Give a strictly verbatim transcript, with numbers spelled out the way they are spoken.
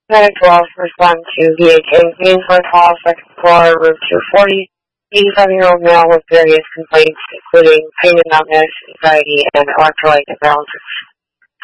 Medic twelve, respond to V H A, main floor call, second floor, room two forty. eighty-seven-year-old male with various complaints, including pain and numbness, anxiety, and electrolyte imbalances.